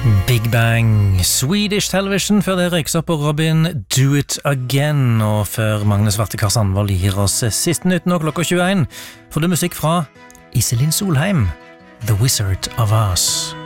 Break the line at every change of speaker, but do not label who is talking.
Big Bang, Swedish Television, før det røyks opp på Robin, Do It Again, og før Magnus Vartekar Sandvold gir oss siste nytt nå klokka 21, for det er musikk fra Iselin Solheim, The Wizard of Oz.